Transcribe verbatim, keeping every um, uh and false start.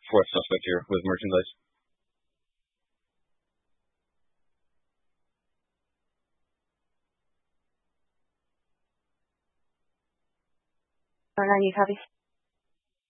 fourth suspect here with merchandise. Are you happy?